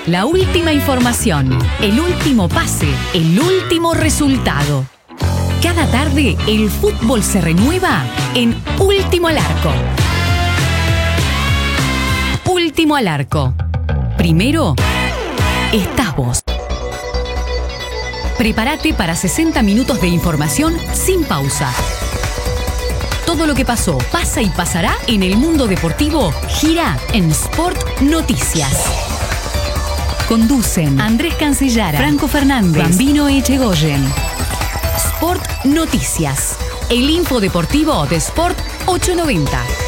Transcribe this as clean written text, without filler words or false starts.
La última información, el último pase, el último resultado. Cada tarde el fútbol se renueva en Último al Arco. Último al Arco. Primero estás vos. Prepárate para 60 minutos de información sin pausa. Todo lo que pasó, pasa y pasará en el mundo deportivo gira en Sport Noticias. Conducen Andrés Cancellara, Franco Fernández, Bambino Echegoyen. Sport Noticias, el infodeportivo de Sport 890.